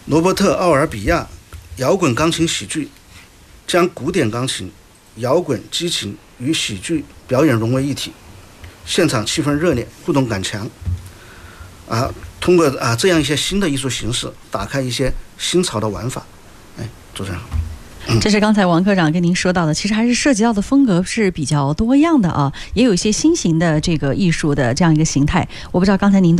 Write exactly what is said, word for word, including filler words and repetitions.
罗伯特·奥尔比亚摇滚钢琴喜剧，将古典钢琴、摇滚、激情与喜剧表演融为一体，现场气氛热烈，互动感强。啊，通过啊这样一些新的艺术形式，打开一些新潮的玩法。哎，主持人好。 这是刚才王科长跟您说到的，其实还是涉及到的风格是比较多样的啊，也有一些新型的这个艺术的这样一个形态。我不知道刚才您